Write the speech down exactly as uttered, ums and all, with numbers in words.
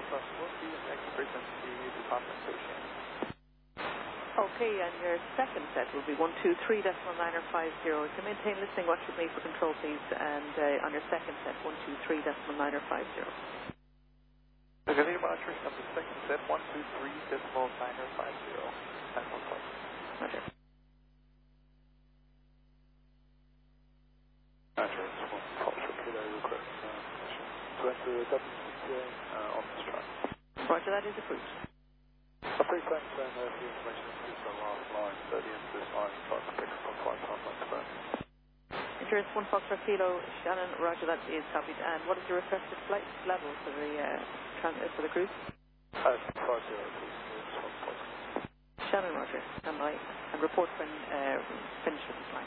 Foxtrot, will be the next frequency department station. Okay, and your second set will be one two three decimal niner five zero. To maintain listening, watch with me for control, please. And uh, on your second set, one two three decimal niner five zero. Okay, monitoring of the second set, one two three decimal niner five zero. Decimal five. Roger. Roger, it's one Foxtrot Kilo request uh, to enter the W C T A uh, on this track. Roger, that is approved. A free thanks and uh, the information is on last line, so the end of this line, try to pick up on five times like that. Insurance one Foxtrot Kilo, Shannon, Roger, that is copied. And what is your requested flight level for the uh, trans for the cruise? Uh, five zero, please. It's one Foxtrot. Shannon, Roger, stand by and report when uh, finished with the flight.